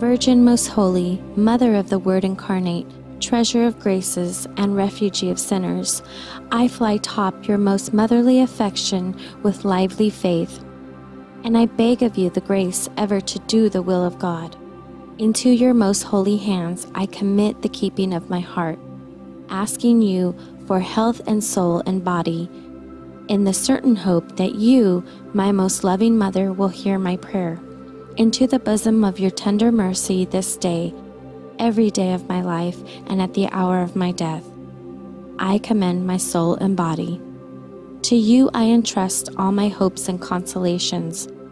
Virgin most holy, Mother of the Word incarnate, treasure of graces and refuge of sinners, I fly top your most motherly affection with lively faith, and I beg of you the grace ever to do the will of God. Into your most holy hands I commit the keeping of my heart, asking you for health and soul and body, in the certain hope that you, my most loving mother, will hear my prayer. Into the bosom of your tender mercy this day, every day of my life, and at the hour of my death, I commend my soul and body. To you I entrust all my hopes and consolations.